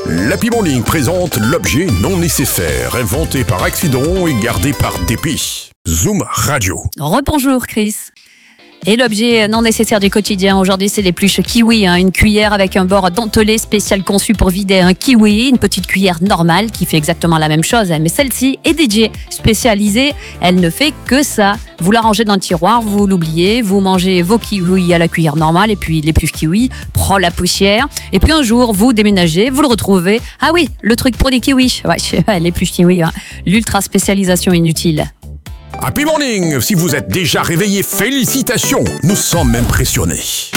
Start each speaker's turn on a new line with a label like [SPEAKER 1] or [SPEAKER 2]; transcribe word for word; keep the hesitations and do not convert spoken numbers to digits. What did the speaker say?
[SPEAKER 1] L'Happy Morning présente l'objet non nécessaire, inventé par accident et gardé par dépit. Zoom Radio.
[SPEAKER 2] Rebonjour Chris. Et l'objet non nécessaire du quotidien aujourd'hui, c'est l'épluche kiwi, hein, une cuillère avec un bord dentelé spécial conçu pour vider un kiwi, une petite cuillère normale qui fait exactement la même chose, mais celle-ci est dédiée, spécialisée, elle ne fait que ça. Vous la rangez dans le tiroir, vous l'oubliez, vous mangez vos kiwis à la cuillère normale et puis l'épluche kiwi prend la poussière. Et puis un jour, vous déménagez, vous le retrouvez. Ah oui, le truc pour les kiwis, ouais, l'épluche kiwi, hein. L'ultra spécialisation inutile.
[SPEAKER 1] Happy Morning, si vous êtes déjà réveillé, félicitations, nous sommes impressionnés.